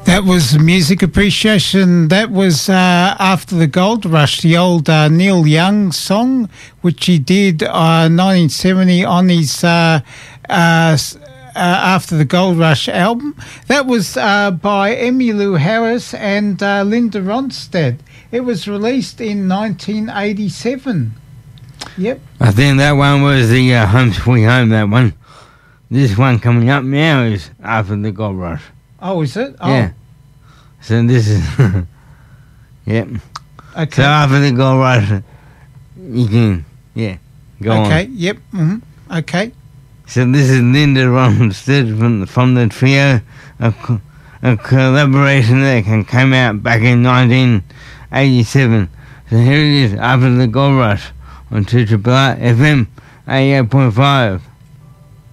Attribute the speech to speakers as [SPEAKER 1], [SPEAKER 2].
[SPEAKER 1] That was Music Appreciation. That was after the Gold Rush, the old Neil Young song, which he did 1970 on his After the Gold Rush album. That was by Emmylou Harris and Linda Ronstadt. It was released in 1987. Yep.
[SPEAKER 2] I think that one was the Home Sweet Home, that one. This one coming up now is After the Gold Rush.
[SPEAKER 1] Oh, is it? Oh.
[SPEAKER 2] Yeah. So this is... yep.
[SPEAKER 1] Okay.
[SPEAKER 2] So after the Gold Rush, you can, go on.
[SPEAKER 1] Okay, yep. Mm-hmm. Okay.
[SPEAKER 2] So this is Linda Ronstadt from the trio, a collaboration that came out back in 1987. So here it is, After the Gold Rush, on 2RR FM 88.5.